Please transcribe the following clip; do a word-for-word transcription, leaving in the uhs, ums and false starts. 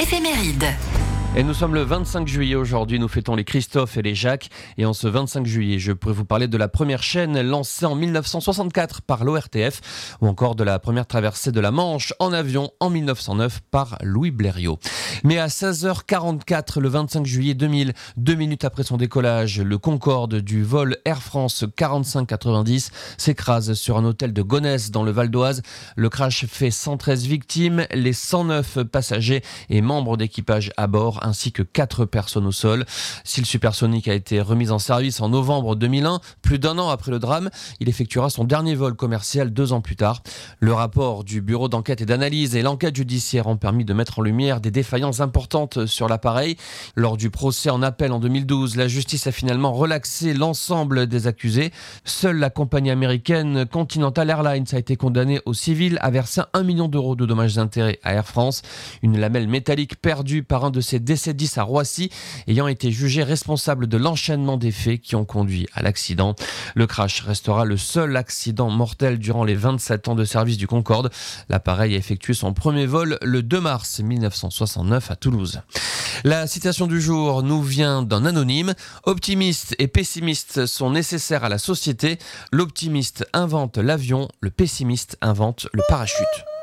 éphéméride. Et nous sommes le vingt-cinq juillet aujourd'hui, nous fêtons les Christophe et les Jacques. Et en ce vingt-cinq juillet, je pourrais vous parler de la première chaîne lancée en mille neuf cent soixante-quatre par l'O R T F ou encore de la première traversée de la Manche en avion en mille neuf cent neuf par Louis Blériot. Mais à seize heures quarante-quatre, le vingt-cinq juillet deux mille, deux minutes après son décollage, le Concorde du vol Air France quarante-cinq quatre-vingt-dix s'écrase sur un hôtel de Gonesse dans le Val d'Oise. Le crash fait cent treize victimes, les cent neuf passagers et membres d'équipage à bord, ainsi que quatre personnes au sol. Si le supersonique a été remis en service en novembre deux mille un, plus d'un an après le drame, il effectuera son dernier vol commercial deux ans plus tard. Le rapport du bureau d'enquête et d'analyse et l'enquête judiciaire ont permis de mettre en lumière des défaillances importantes sur l'appareil. Lors du procès en appel en deux mille douze, la justice a finalement relaxé l'ensemble des accusés. Seule la compagnie américaine Continental Airlines a été condamnée au civil à verser un million d'euros de dommages et intérêts à Air France. Une lamelle métallique perdue par un de ses D C dix à Roissy ayant été jugé responsable de l'enchaînement des faits qui ont conduit à l'accident. Le crash restera le seul accident mortel durant les vingt-sept ans de service du Concorde. L'appareil a effectué son premier vol le deux mars mille neuf cent soixante-neuf à Toulouse. La citation du jour nous vient d'un anonyme. Optimistes et pessimistes sont nécessaires à la société. L'optimiste invente l'avion, le pessimiste invente le parachute.